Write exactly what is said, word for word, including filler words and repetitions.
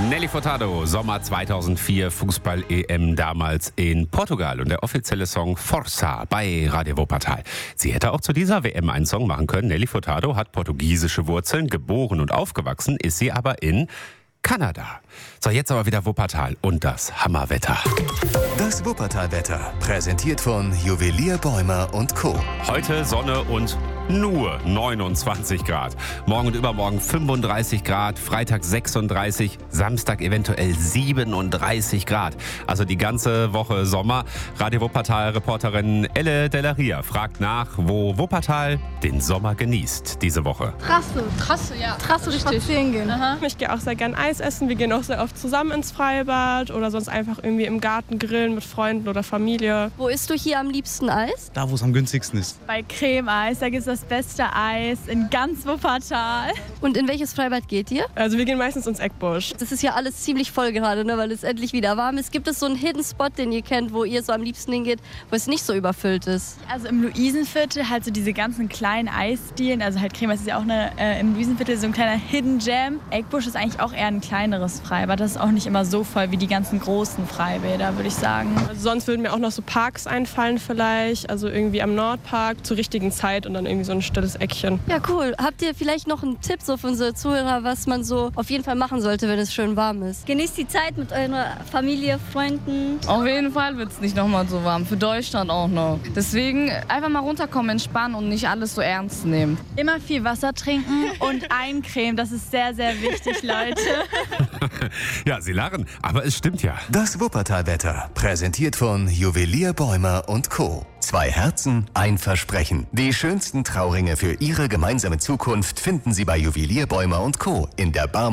Nelly Furtado, Sommer zweitausendvier, Fußball-E M damals in Portugal und der offizielle Song Força bei Radio Wuppertal. Sie hätte auch zu dieser W M einen Song machen können. Nelly Furtado hat portugiesische Wurzeln, geboren und aufgewachsen ist sie aber in Kanada. So, jetzt aber wieder Wuppertal und das Hammerwetter. Das Wuppertal-Wetter, präsentiert von Juwelier Bäumer und Co. Heute Sonne und nur neunundzwanzig Grad. Morgen und übermorgen fünfunddreißig Grad, Freitag sechsunddreißig, Samstag eventuell siebenunddreißig Grad. Also die ganze Woche Sommer. Radio Wuppertal-Reporterin Elle Delaria fragt nach, wo Wuppertal den Sommer genießt diese Woche. Trasse. Trasse, ja. Trasse spazieren gehen. Aha. Ich gehe auch sehr gern Eis essen. Wir gehen auch sehr oft zusammen ins Freibad oder sonst einfach irgendwie im Garten grillen mit Freunden oder Familie. Wo isst du hier am liebsten Eis? Da, wo es am günstigsten ist. Bei Creme-Eis, da gibt es das beste Eis in ganz Wuppertal. Und in welches Freibad geht ihr? Also wir gehen meistens ins Eckbusch. Das ist ja alles ziemlich voll gerade, ne, weil es endlich wieder warm ist. Gibt es so einen Hidden Spot, den ihr kennt, wo ihr so am liebsten hingeht, wo es nicht so überfüllt ist? Also im Luisenviertel halt so diese ganzen kleinen Eisdielen, also halt Creme-Eis ist ja auch eine, äh, im Luisenviertel so ein kleiner Hidden Gem. Eckbusch ist eigentlich auch eher ein kleineres Freibad. Das ist auch nicht immer so voll wie die ganzen großen Freibäder, würde ich sagen. Also sonst würden mir auch noch so Parks einfallen vielleicht, also irgendwie am Nordpark zur richtigen Zeit und dann irgendwie so ein stilles Eckchen. Ja, cool. Habt ihr vielleicht noch einen Tipp so für unsere Zuhörer, was man so auf jeden Fall machen sollte, wenn es schön warm ist? Genießt die Zeit mit eurer Familie, Freunden. Auf jeden Fall wird es nicht nochmal so warm. Für Deutschland auch noch. Deswegen einfach mal runterkommen, entspannen und nicht alles so ernst nehmen. Immer viel Wasser trinken und eincremen. Das ist sehr, sehr wichtig, Leute. Ja, Sie lachen, aber es stimmt ja. Das Wuppertal-Wetter, präsentiert von Juwelier Bäumer und Co. Zwei Herzen, ein Versprechen. Die schönsten Trauringe für Ihre gemeinsame Zukunft finden Sie bei Juwelier Bäumer und Co. in der Bar